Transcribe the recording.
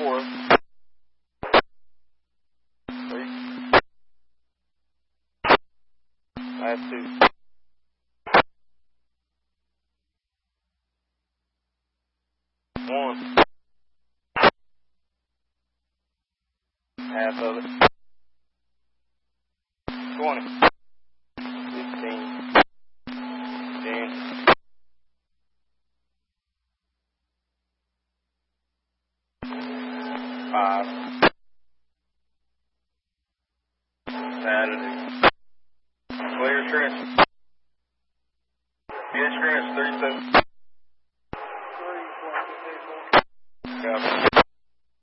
4. 3. Last 2. 1. Half of it. 20. 15. 10. 5. Saturday. Clear trench. Get trench 37.